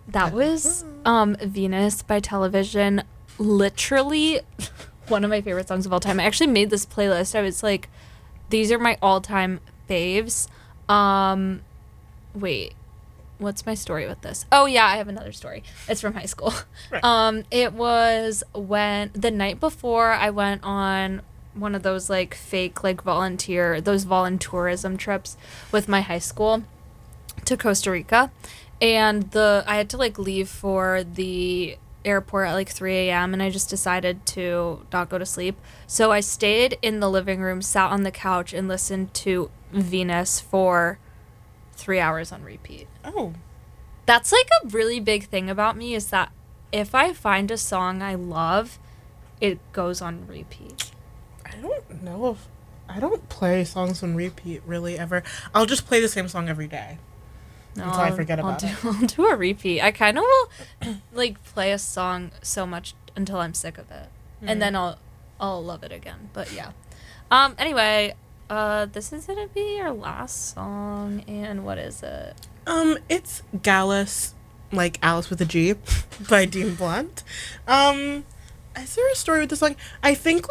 That was Venus by Television. Literally one of my favorite songs of all time. I actually made this playlist. I was like, these are my all-time faves. Wait, what's my story with this? Oh yeah, I have another story. It's from high school. Right. It was when the night before I went on one of those like fake like volunteerism trips with my high school to Costa Rica, and I had to like leave for the airport at like 3 a.m. and I just decided to not go to sleep. So I stayed in the living room, sat on the couch, and listened to Venus for 3 hours on repeat. Oh. That's like a really big thing about me, is that if I find a song I love, it goes on repeat. I don't know if... I don't play songs on repeat really ever. I'll just play the same song every day. Until I forget about it. I'll do a repeat. I kind of will like play a song so much until I'm sick of it, and then I'll love it again. But yeah. Anyway, this is gonna be our last song, and what is it? It's Gallus, like Alice with a G, by Dean Blunt. Is there a story with this song? I think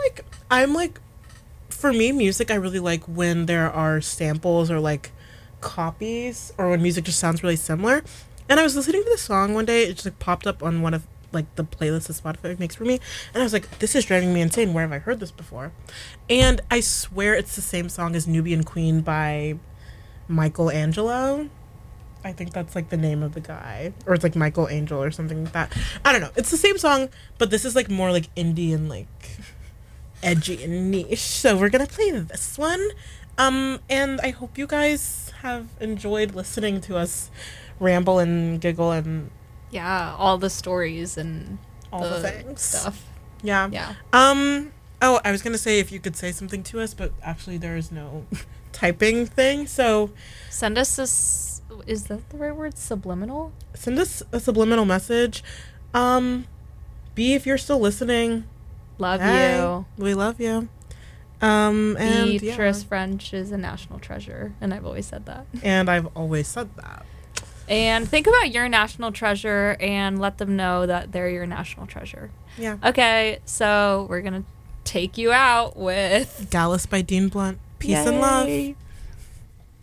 for me, music I really like when there are samples or like copies, or when music just sounds really similar. And I was listening to this song one day. It just like popped up on one of like the playlists that Spotify makes for me, and I was like, this is driving me insane. Where have I heard this before? And I swear it's the same song as Nubian Queen by Michelangelo. I think that's like the name of the guy, or it's like Michael Angel or something like that. I don't know. It's the same song, but this is like more like indie and like edgy and niche. So we're gonna play this one. And I hope you guys have enjoyed listening to us ramble and giggle and all the stories and all the things stuff. Yeah. Oh, I was gonna say if you could say something to us, but actually there is no typing thing. So send us is that the right word? Subliminal? Send us a subliminal message. B, if you're still listening, love you. We love you. And Beatrice French is a national treasure, and I've always said that. And I've always said that. And think about your national treasure and let them know that they're your national treasure. Yeah. Okay, so we're gonna take you out with Gallus by Dean Blunt. Peace and love.